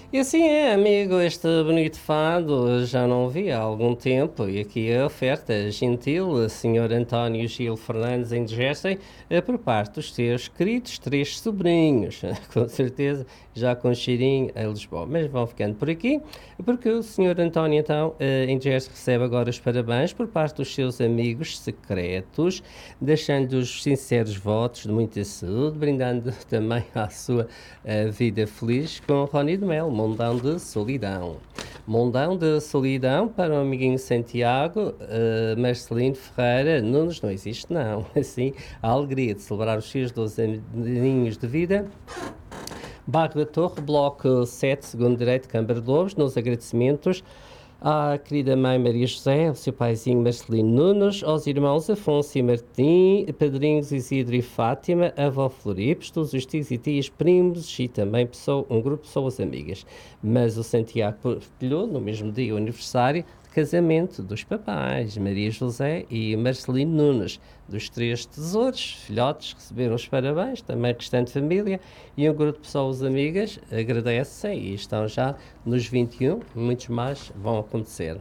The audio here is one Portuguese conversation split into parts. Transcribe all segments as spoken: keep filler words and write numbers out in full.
E assim é, amigo, este bonito fado já não vi há algum tempo e aqui a oferta gentil, senhor António Gil Fernandes em Gestem, eh, por parte dos seus queridos três sobrinhos, com certeza já com cheirinho a Lisboa, mas vão ficando por aqui, porque o senhor António então eh, em Gestem recebe agora os parabéns por parte dos seus amigos secretos, deixando os sinceros votos de muita saúde, brindando também à sua eh, vida feliz com Rony de Mel. Mundão de Solidão. Mundão de Solidão para o amiguinho Santiago, uh, Marcelino Ferreira Nunes, não existe não. Assim, a alegria de celebrar os seus doze aninhos de vida. Bairro da Torre, Bloco sete, segundo direito, Câmara de Lobos, nos agradecimentos à querida mãe Maria José, ao seu paizinho Marcelino Nunes, aos irmãos Afonso e Martim, padrinhos Isidro e Fátima, avó Floripes, todos os tios e tias, primos e também pessoa, um grupo de pessoas amigas. Mas o Santiago partilhou, no mesmo dia, o aniversário de casamento dos papais, Maria José e Marcelino Nunes, dos três tesouros, filhotes, receberam os parabéns, também a restante família, e um grupo de pessoas amigas agradecem e estão já nos vinte e um, muitos mais vão acontecer.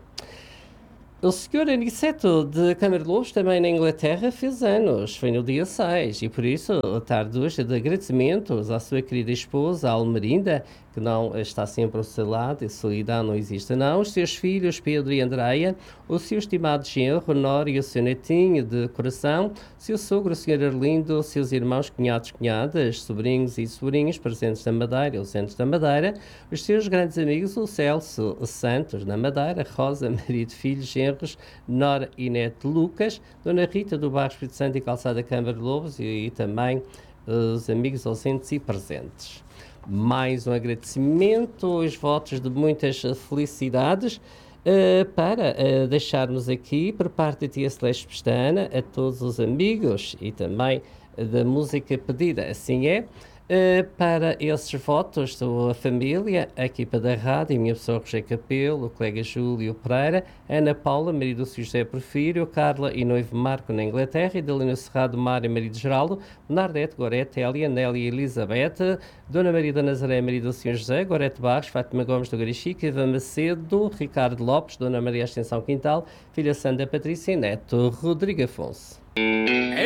O senhor Aniceto de Câmara de Lobos, também na Inglaterra, fez anos, foi no dia seis, e por isso, a tarde hoje, de agradecimentos à sua querida esposa, Almerinda, que não está sempre ao seu lado, e solidão não existe não, os seus filhos, Pedro e Andreia, o seu estimado genro, Honório e o seu netinho de coração, seu sogro, o senhor Arlindo, seus irmãos, cunhados, cunhadas, sobrinhos e sobrinhos, presentes na Madeira e ausentes da Madeira, os seus grandes amigos, o Celso Santos, na Madeira, Rosa, marido, filhos, genros, Nora e Neto Lucas, Dona Rita do Bairro Espírito Santo e Calçada Câmara de Lobos, e, e também os amigos ausentes e presentes. Mais um agradecimento, os votos de muitas felicidades uh, para uh, deixarmos aqui, por parte da tia Celeste Pestana, a todos os amigos e também uh, da música pedida. Assim é. Uh, para esses votos, sou a família, a equipa da rádio, a minha pessoa Roger Capelo, o colega Júlio Pereira, Ana Paula, marido do José Porfírio, Carla e noivo Marco na Inglaterra, Idalina Serrado, Mário, marido Geraldo, Nardete, Gorete, Elia, Nélia e Elizabeth, Dona Maria da Nazaré, marido do senhor José, Gorete Barros, Fátima Gomes do Garichique, Eva Macedo, Ricardo Lopes, Dona Maria Ascensão Quintal, filha Sandra Patrícia e neto Rodrigo Afonso.